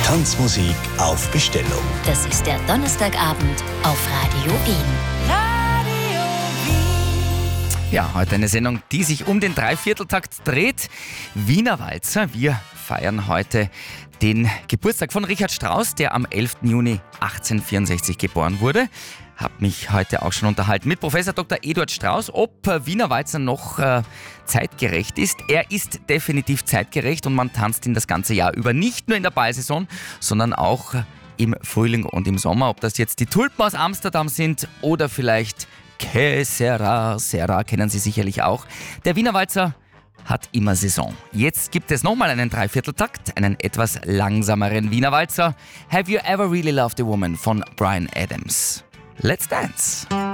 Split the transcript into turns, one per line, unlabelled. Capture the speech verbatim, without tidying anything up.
Tanzmusik auf Bestellung.
Das ist der Donnerstagabend auf Radio Wien.
Radio Wien.
Ja, heute eine Sendung, die sich um den Dreivierteltakt dreht. Wiener Walzer. Wir feiern heute den Geburtstag von Richard Strauss, der am elften Juni achtzehnhundertvierundsechzig geboren wurde. Hab mich heute auch schon unterhalten mit Professor Doktor Eduard Strauss, ob äh, Wiener Walzer noch äh, zeitgerecht ist. Er ist definitiv zeitgerecht und man tanzt ihn das ganze Jahr über. Nicht nur in der Ballsaison, sondern auch äh, im Frühling und im Sommer. Ob das jetzt die Tulpen aus Amsterdam sind oder vielleicht Que Sera, Sera kennen Sie sicherlich auch. Der Wiener Walzer hat immer Saison. Jetzt gibt es nochmal einen Dreivierteltakt, einen etwas langsameren Wiener Walzer. Have You Ever Really Loved a Woman von Bryan Adams. Let's dance!